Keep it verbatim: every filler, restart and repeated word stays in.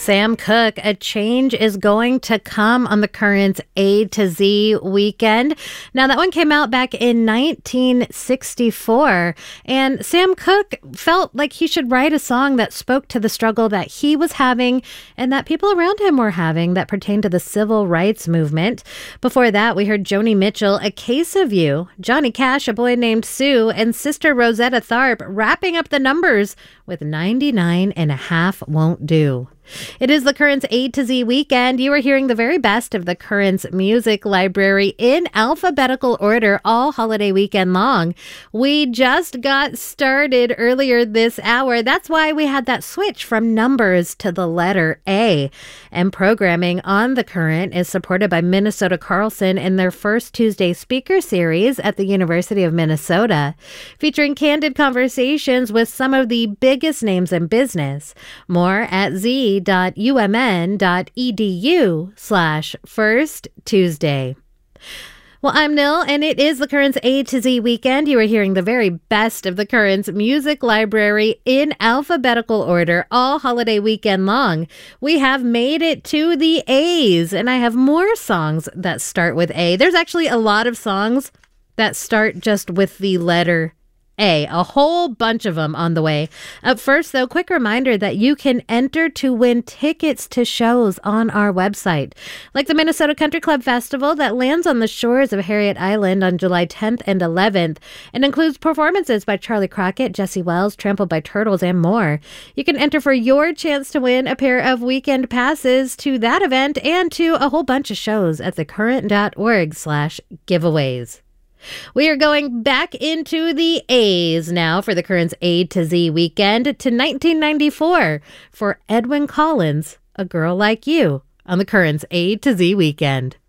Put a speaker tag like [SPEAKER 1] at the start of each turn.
[SPEAKER 1] Sam Cooke, a change is going to come on the Currents A to Z weekend. Now, that one came out back in nineteen sixty-four, and Sam Cooke felt like he should write a song that spoke to the struggle that he was having and that people around him were having that pertained to the civil rights movement. Before that, we heard Joni Mitchell, A Case of You, Johnny Cash, A Boy Named Sue, and Sister Rosetta Tharpe wrapping up the numbers with ninety-nine and a half Won't Do. It is the Currents A to Z weekend. You are hearing the very best of the Currents music library in alphabetical order all holiday weekend long. We just got started earlier this hour. That's why we had that switch from numbers to the letter A. And programming on The Current is supported by Minnesota Carlson in their first Tuesday speaker series at the University of Minnesota, featuring candid conversations with some of the biggest names in business. More at z dot u m n dot e d u slash first Tuesday. Well, I'm Nil, and it is the Currents A to Z weekend. You are hearing the very best of the Currents music library in alphabetical order all holiday weekend long. We have made it to the A's, and I have more songs that start with A. There's actually a lot of songs that start just with the letter A, a whole bunch of them on the way. Up first, though, quick reminder that you can enter to win tickets to shows on our website, like the Minnesota Country Club Festival that lands on the shores of Harriet Island on July tenth and eleventh and includes performances by Charlie Crockett, Jesse Wells, Trampled by Turtles, and more. You can enter for your chance to win a pair of weekend passes to that event and to a whole bunch of shows at thecurrent.org slash giveaways. We are going back into the A's now for the Currents A to Z weekend to nineteen ninety-four for Edwyn Collins, A Girl Like You, on the Currents A to Z weekend.